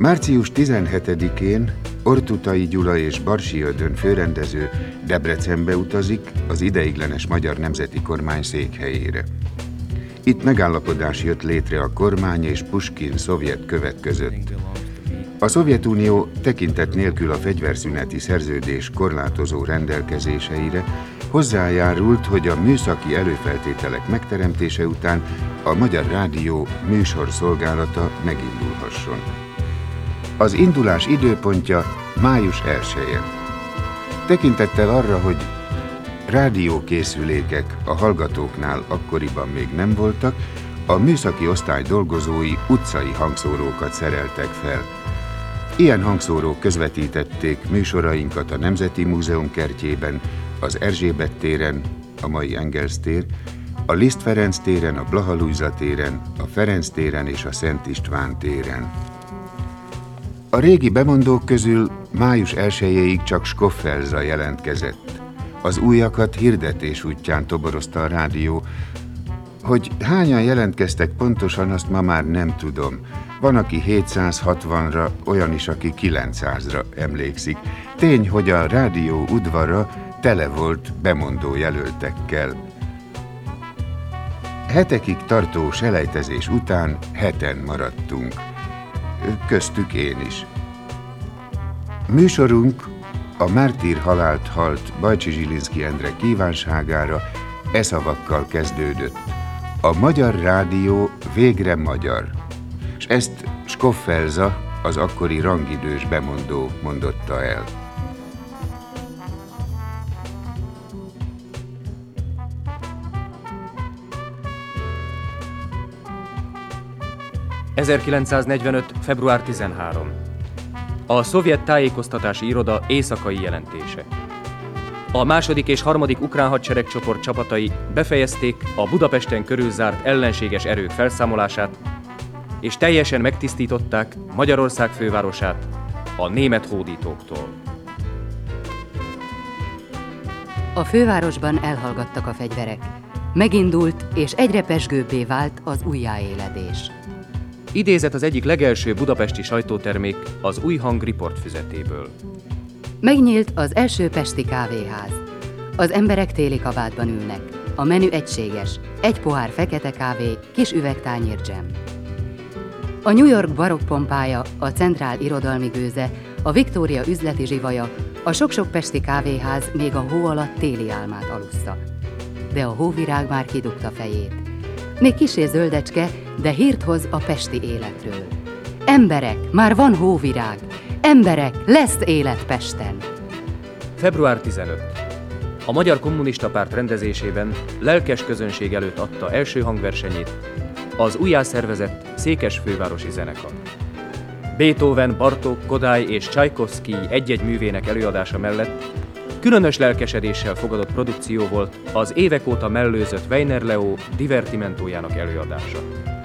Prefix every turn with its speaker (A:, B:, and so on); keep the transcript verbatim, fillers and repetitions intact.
A: március tizenhetedikén Ortutai Gyula és Barsi Ödön főrendező Debrecenbe utazik, az ideiglenes magyar nemzeti kormány székhelyére. Itt megállapodás jött létre a kormány és Puskin szovjet követ között. A Szovjetunió tekintet nélkül a fegyverszüneti szerződés korlátozó rendelkezéseire hozzájárult, hogy a műszaki előfeltételek megteremtése után a Magyar Rádió műsorszolgálata megindulhasson. Az indulás időpontja május elseje. Tekintettel arra, hogy rádiókészülékek a hallgatóknál akkoriban még nem voltak, a műszaki osztály dolgozói utcai hangszórókat szereltek fel. Ilyen hangszórók közvetítették műsorainkat a Nemzeti Múzeum kertjében, az Erzsébet téren, a mai Engels tér, a Liszt Ferenc téren, a Blaha Lujza téren, a Ferenc téren és a Szent István téren. A régi bemondók közül május elsejéig csak Skoffelza jelentkezett. Az újakat hirdetés útján toborozta a rádió. Hogy hányan jelentkeztek pontosan, azt ma már nem tudom. Van, aki hétszázhatvanra, olyan is, aki kilencszázra emlékszik. Tény, hogy a rádió udvara tele volt bemondó jelöltekkel. Hetekig tartó selejtezés után heten maradtunk. Köztük én is. Műsorunk a mártír halált halt Bajcsi Zsilinszky Endre kívánságára e szavakkal kezdődött. A Magyar Rádió végre magyar. És ezt Skoffelza, az akkori rangidős bemondó mondotta el.
B: ezerkilencszáznegyvenöt. február tizenharmadika. A szovjet tájékoztatási iroda éjszakai jelentése. A második és harmadik ukrán hadseregcsoport csapatai befejezték a Budapesten körülzárt ellenséges erők felszámolását, és teljesen megtisztították Magyarország fővárosát a német hódítóktól.
C: A fővárosban elhallgattak a fegyverek. Megindult és egyre pezsgőbbé vált az újjáéledés.
B: Idézet az egyik legelső budapesti sajtótermék az Új Hang riportfüzetéből.
C: Megnyílt az első pesti kávéház. Az emberek téli kabátban ülnek. A menü egységes. Egy pohár fekete kávé, kis üvegtányér dzsem. A New York barokk pompája, a Centrál irodalmi gőze, a Victoria üzleti zsivaja, a sok-sok pesti kávéház még a hó alatt téli álmát alussza. De a hóvirág már kidugta fejét. Még kissé zöldecske, de hírt hoz a pesti életről. Emberek, már van hóvirág! Emberek, lesz élet Pesten!
B: február tizenötödike. A Magyar Kommunista Párt rendezésében lelkes közönség előtt adta első hangversenyét az újjászervezett székesfővárosi zenekar. Beethoven, Bartók, Kodály és Csajkovszky egy-egy művének előadása mellett különös lelkesedéssel fogadott produkció volt az évek óta mellőzött Weiner Leo divertimentójának előadása.